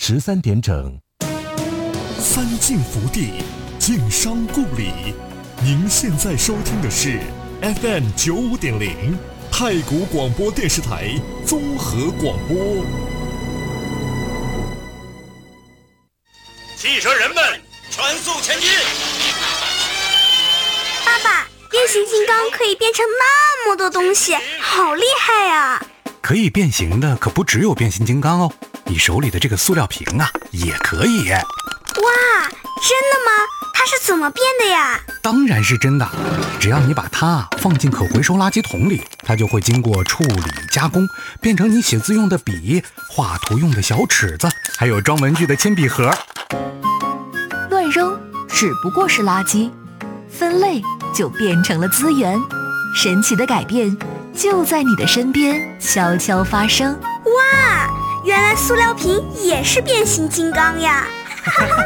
13点整。 三晋福地，晋商故里。您现在收听的是 FM 95.0太谷广播电视台综合广播。 汽车人们，全速前进！ 爸爸，变形金刚可以变成那么多东西，好厉害啊！ 可以变形的可不只有变形金刚哦，你手里的这个塑料瓶啊，也可以。 哇，真的吗？它是怎么变的呀？ 当然是真的，只要你把它放进可回收垃圾桶里，它就会经过处理加工，变成你写字用的笔、画图用的小尺子，还有装文具的铅笔盒。 乱扔只不过是垃圾，分类就变成了资源。神奇的改变就在你的身边悄悄发生。 哇，原来塑料瓶也是变形金刚呀！